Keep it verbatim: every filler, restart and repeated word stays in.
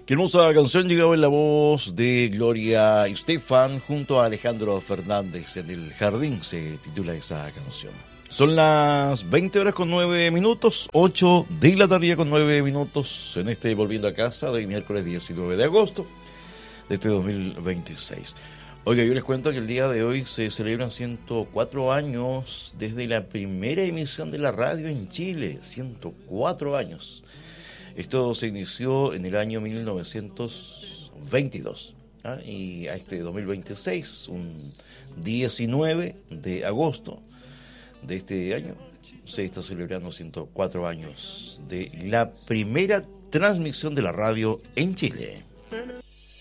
Qué hermosa canción llegaba en la voz de Gloria Estefan junto a Alejandro Fernández. En el jardín se titula esa canción. Son las veinte horas con nueve minutos, ocho de la tarde con nueve minutos en este Volviendo a Casa de miércoles diecinueve de agosto de este dos mil veintiséis. Oiga, yo les cuento que el día de hoy se celebran ciento cuatro años desde la primera emisión de la radio en Chile. ciento cuatro años. Esto se inició en el año mil novecientos veintidós. ¿ah? Y a este dos mil veintiséis, un diecinueve de agosto de este año, se está celebrando ciento cuatro años de la primera transmisión de la radio en Chile.